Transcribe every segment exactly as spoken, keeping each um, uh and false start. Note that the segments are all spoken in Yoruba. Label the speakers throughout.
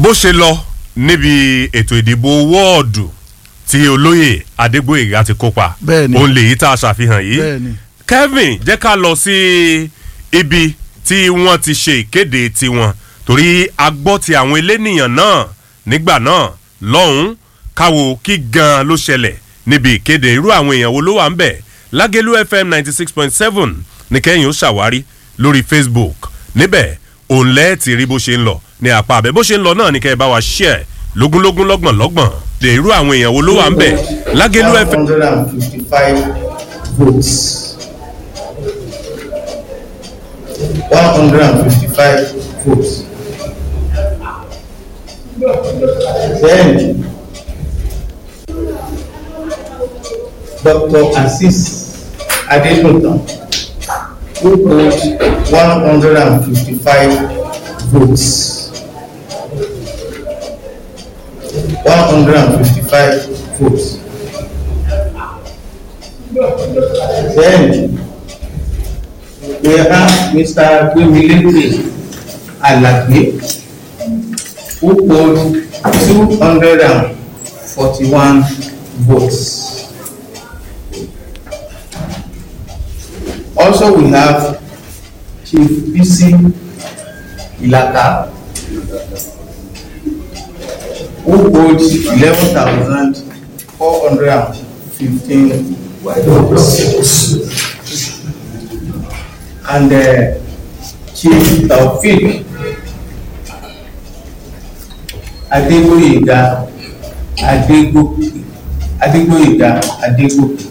Speaker 1: bó ṣe lọ níbi ètò ìdìbò wọ́ọ̀dù tí olóyè Adégbóyèga ti kópa òun lèyí tá a ṣàfihàn yìí Kevin jẹ́ ká lọ sí ibi tí wọ́n ti ṣe ìkéde tiwọn torí a gbọ́ ti àwọn elénìyàn náà nígbà náà lọ́hùn káwo kí gan ló ṣẹlẹ̀ níbi ìkéde irú àwọn èèyàn wo ló wà ń bẹ̀ Lágẹ̀lú F M ninety six point seven ní kẹ́yìn ó ṣàwárí lórí Facebook níbẹ̀ òun lẹ́ẹ̀ ti rí bó ṣe ń lọ ní apá abẹ bó ṣe ń lọ náà ní kẹ́ ẹ bá wa share lógúnlógún lọ́gbọ̀n lọ́gbọ̀n de irú àwọn èèyàn wo ló wà ń bẹ̀ Lágẹ̀lú F M.
Speaker 2: one hundred fifty-five votes. one hundred fifty-five votes. Then Doctor Azeez Adetuntan, who got one hundred fifty-five votes. one hundred fifty-five votes. Then we have Mister Gbemileke Alagbe, who got two hundred forty-one votes. Also, we have Chief Bisi Ilaka, who got eleven thousand four hundred fifteen votes. And uh, Chief Taofik Adegboyega Adegboyega Adegboyega Adegboyega,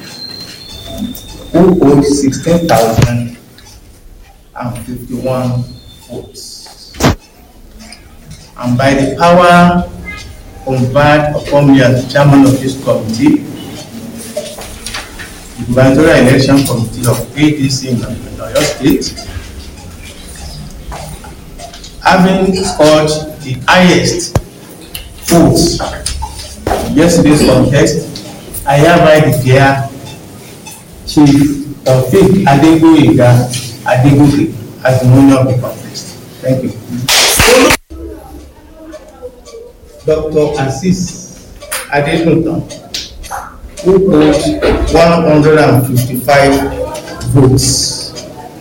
Speaker 2: who owed sixteen thousand fifty-one votes. And by the power conferred upon me as the chairman of this committee, the gubernatorial election committee of A D C in Oyo State, having scored the highest votes in yesterday's contest, I hereby declare Chief Taofik Adegboyega Adegboyega as the winner of the contest. Thank you. Doctor Azeez Adetuntan, who got one hundred fifty-five votes.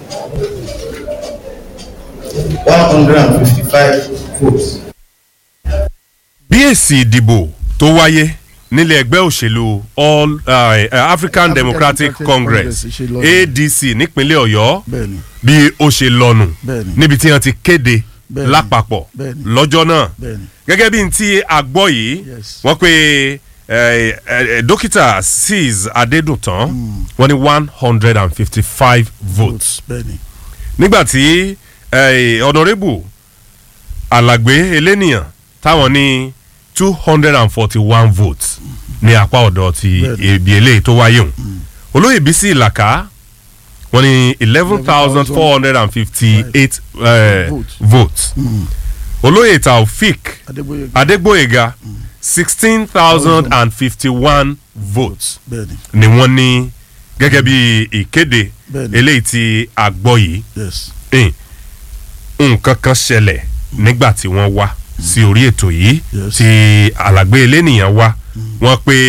Speaker 2: one hundred fifty-five votes.
Speaker 1: Bí èsì ìdìbò tó wáyé nílé ẹgbẹ́ òṣèlú All uh, African Democratic Congress A D C nípínlẹ̀ Ọ̀yọ́ bí ó ṣe lọ́nu níbi tí wọ́n ti kéde lápapọ̀ lọ́jọ́ náà gẹ́gẹ́ bí n tí a gbọ́ yìí wọ́n pe dókítà Azeez Adetuntan wọ́n ní one hundred fifty-five votes nígbà tí Honourable Alagbe Eleniyan táwọn ní two hundred forty-one votes ní apá ọ̀dọ̀ ti ebi eléyìí tó wáyé hùn olóyè Bísí Ìlàkà wọ́n ní eleven thousand four hundred fifty-eight votes olóyè Taofik Adegboyega sixteen thousand fifty-one votes ni wọ́n ní gẹ́gẹ́ bí ìkéde eléyìí tí a gbọ́ yìí nǹkan kan ṣẹlẹ̀ nígbà tí wọ́n wá sí orí ètò yìí tí Alagbe Eleniyan wá wọ́n pé